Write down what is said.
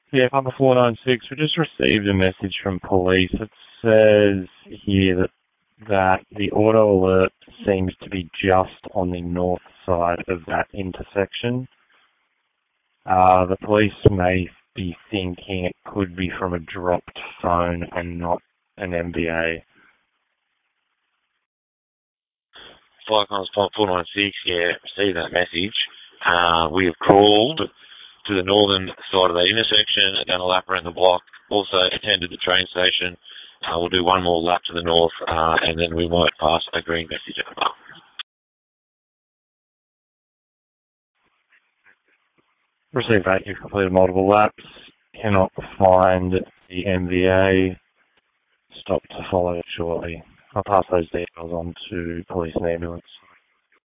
Yeah, Papa 496, we just received a message from police. It says here that the auto alert seems to be just on the north side of that intersection. The police may be thinking it could be from a dropped phone and not an MBA. Flight Comms 496, yeah, received that message. We have crawled to the northern side of that intersection, done a lap around the block, also attended the train station. We'll do one more lap to the north, and then we might pass a green message at the mark. Received that you've completed multiple laps, cannot find the MVA, stop to follow shortly. I'll pass those details on to police and ambulance.